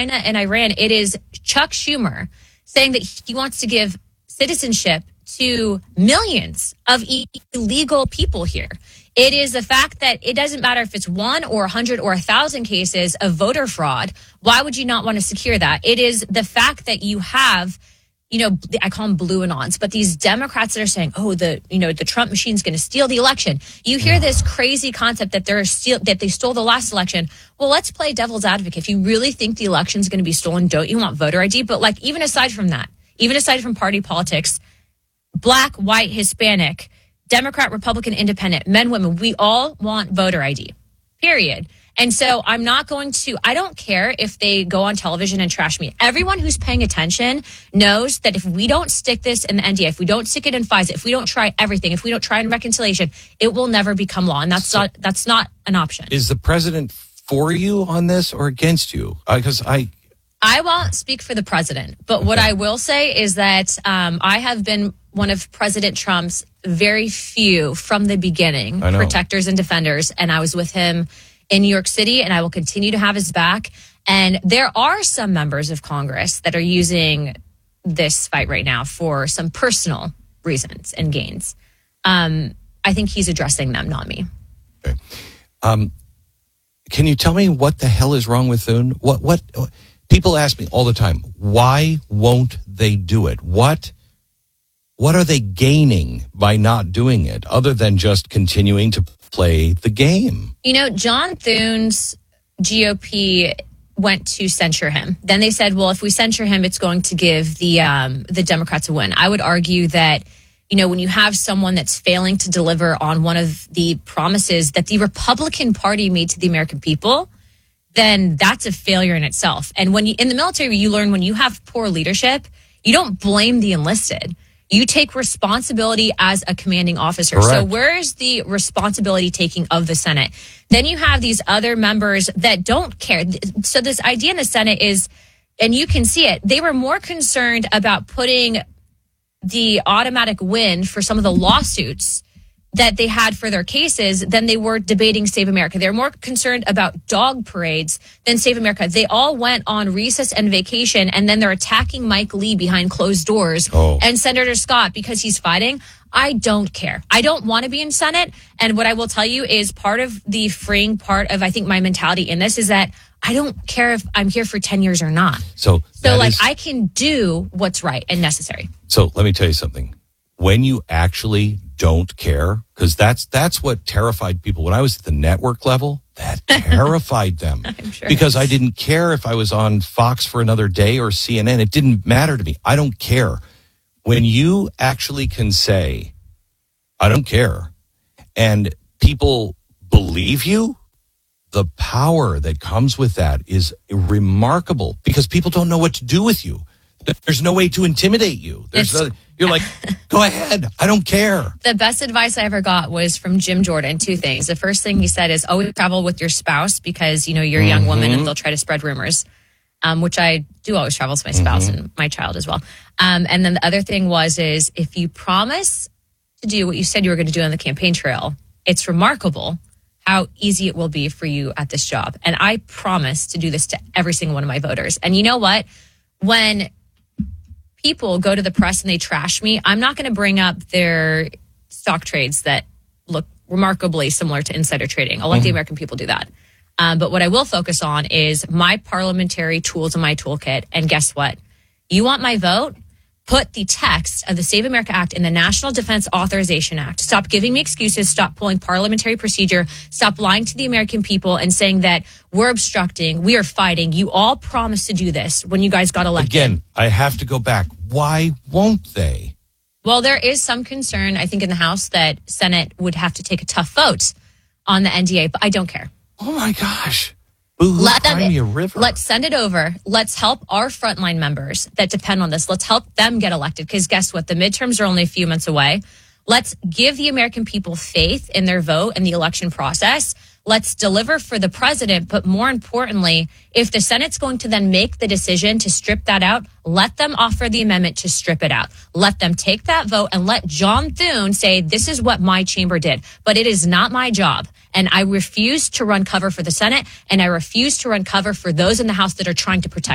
China and Iran. It is Chuck Schumer saying that he wants to give citizenship to millions of illegal people here. It is the fact that it doesn't matter if it's 1 or 100 or 1,000 cases of voter fraud. Why would you not want to secure that? It is the fact that you have, I call them blue anons, but these Democrats that are saying, the Trump machine's going to steal the election. You hear this crazy concept that that they stole the last election. Well, let's play devil's advocate. If you really think the election's going to be stolen, don't you want voter ID? But even aside from that, even aside from party politics, Black, white, Hispanic, Democrat, Republican, Independent, men, women, we all want voter ID, period. And so I don't care if they go on television and trash me. Everyone who's paying attention knows that if we don't stick this in the NDA, if we don't stick it in FISA, if we don't try everything, if we don't try in reconciliation, it will never become law. And that's not an option. Is the president for you on this or against you? Because I won't speak for the president, but what I will say is that I have been one of President Trump's very few from the beginning protectors and defenders, and I was with him in New York City, and I will continue to have his back. And there are some members of Congress that are using this fight right now for some personal reasons and gains. I think he's addressing them, not me. Okay. Can you tell me what the hell is wrong with Thune? What people ask me all the time, why won't they do it? What are they gaining by not doing it other than just continuing to play the game? John Thune's GOP went to censure him. Then they said, well, if we censure him, it's going to give the Democrats a win. I would argue that, when you have someone that's failing to deliver on one of the promises that the Republican Party made to the American people, then that's a failure in itself. And in the military, you learn when you have poor leadership, you don't blame the enlisted. You take responsibility as a commanding officer. Correct. So where is the responsibility taking of the Senate? Then you have these other members that don't care. So this idea in the Senate is, and you can see it, they were more concerned about putting the automatic win for some of the lawsuits that they had for their cases than they were debating Save America. They're more concerned about dog parades than Save America. They all went on recess and vacation, and then they're attacking Mike Lee behind closed doors and Senator Scott because he's fighting. I don't care. I don't want to be in Senate. And what I will tell you is part of the freeing part of, I think, my mentality in this is that I don't care if I'm here for 10 years or not. So I can do what's right and necessary. So let me tell you something. When you actually don't care, because that's what terrified people. When I was at the network level, that terrified them. I'm sure. Because I didn't care if I was on Fox for another day or CNN. It didn't matter to me. I don't care. When you actually can say, I don't care, and people believe you, the power that comes with that is remarkable because people don't know what to do with you. There's no way to intimidate you. You're like, go ahead. I don't care. The best advice I ever got was from Jim Jordan. 2 things. The first thing he said is always travel with your spouse because, you're a young woman and they'll try to spread rumors, which I do always travel with my spouse and my child as well. And then the other thing is if you promise to do what you said you were going to do on the campaign trail, it's remarkable how easy it will be for you at this job. And I promise to do this to every single one of my voters. And you know what? When people go to the press and they trash me, I'm not going to bring up their stock trades that look remarkably similar to insider trading. I'll let the American people do that. But what I will focus on is my parliamentary tools in my toolkit. And guess what? You want my vote? Put the text of the Save America Act in the National Defense Authorization Act. Stop giving me excuses. Stop pulling parliamentary procedure. Stop lying to the American people and saying that we're obstructing, we are fighting. You all promised to do this when you guys got elected. Again, I have to go back. Why won't they? Well, there is some concern, I think, in the House that Senate would have to take a tough vote on the NDA, but I don't care. Oh, my gosh. Let's send it over. Let's help our frontline members that depend on this. Let's help them get elected because guess what? The midterms are only a few months away. Let's give the American people faith in their vote and the election process. Let's deliver for the president. But more importantly, if the Senate's going to then make the decision to strip that out, let them offer the amendment to strip it out. Let them take that vote and let John Thune say, this is what my chamber did. But it is not my job. And I refuse to run cover for the Senate, and I refuse to run cover for those in the House that are trying to protect